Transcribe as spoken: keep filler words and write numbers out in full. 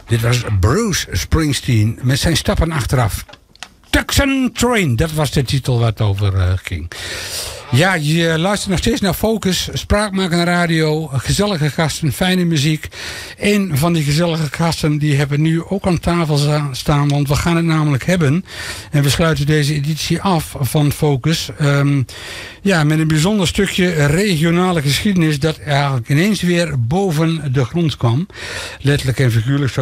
Dit was Bruce Springsteen met zijn stappen achteraf. Tucson Train, dat was de titel waar het over uh, ging. Ja, je luistert nog steeds naar Focus, spraakmakende radio, gezellige gasten, fijne muziek. Een van die gezellige gasten die hebben nu ook aan tafel staan, want we gaan het namelijk hebben. En we sluiten deze editie af van Focus. Um, ja, met een bijzonder stukje regionale geschiedenis dat eigenlijk ineens weer boven de grond kwam. Letterlijk en figuurlijk.